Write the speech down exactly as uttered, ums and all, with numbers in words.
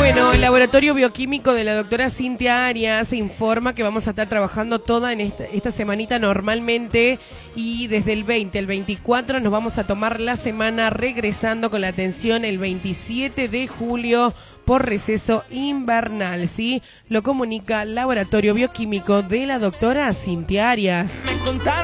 Bueno, el laboratorio bioquímico de la doctora Cintia Arias informa que vamos a estar trabajando toda en esta, esta semanita normalmente y desde el veinte al veinticuatro nos vamos a tomar la semana regresando con la atención el veintisiete de julio por receso invernal, ¿sí? Lo comunica el laboratorio bioquímico de la doctora Cintia Arias.